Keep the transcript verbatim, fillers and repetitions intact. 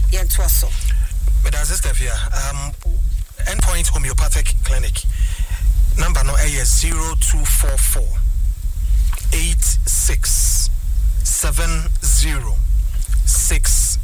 yɛntoa so. But as sister here, um, Endpoint Homeopathic Clinic. Number no A is zero two four four eight six seven zero six